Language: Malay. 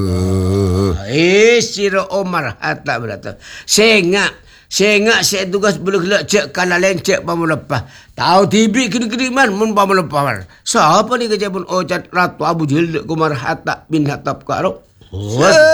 Sira Omar Hatta berata. Sengak saya tugas boleh gelak cek kalau lencek pamu lepas. Tahu TV kini man mun pamu lepas. Siapa ni kerja pun ocat Ratu Abu Jahil Umar Hatta bin Hattab Karo.